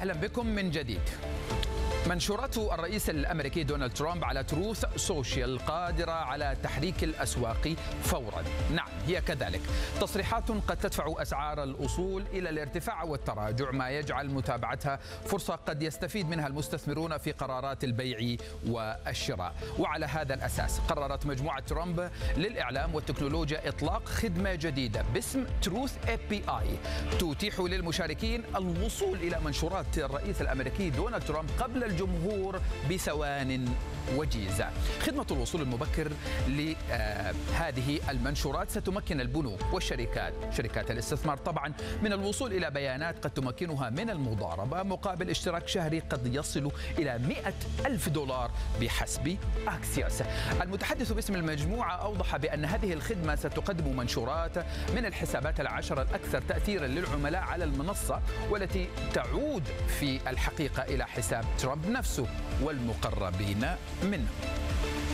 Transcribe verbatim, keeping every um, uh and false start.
أهلا بكم من جديد. منشورات الرئيس الأمريكي دونالد ترامب على تروث سوشيال قادرة على تحريك الأسواق فورا. نعم هي كذلك. تصريحات قد تدفع أسعار الأصول إلى الارتفاع والتراجع، ما يجعل متابعتها فرصة قد يستفيد منها المستثمرون في قرارات البيع والشراء. وعلى هذا الأساس قررت مجموعة ترامب للإعلام والتكنولوجيا إطلاق خدمة جديدة باسم تروث إيه بي آي تتيح للمشاركين الوصول إلى منشورات الرئيس الأمريكي دونالد ترامب قبل الجمهور بثوان وجيزة. خدمة الوصول المبكر لهذه المنشورات ستمكن البنوك والشركات شركات الاستثمار طبعا من الوصول إلى بيانات قد تمكنها من المضاربة مقابل اشتراك شهري قد يصل إلى مئة ألف دولار بحسب أكسيوس. المتحدث باسم المجموعة أوضح بأن هذه الخدمة ستقدم منشورات من الحسابات العشرة الأكثر تأثيرا للعملاء على المنصة، والتي تعود في الحقيقة إلى حساب ترامب نفسه والمقربين منه.